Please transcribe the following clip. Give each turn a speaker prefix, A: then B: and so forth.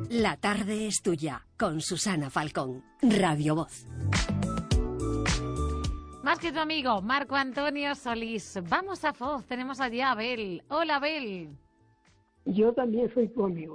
A: La tarde es tuya, con Susana Falcón, Radio Voz.
B: Más que tu amigo, Marco Antonio Solís. Vamos a Foz, tenemos allí a Abel. Hola, Abel.
C: Yo también soy tu amigo.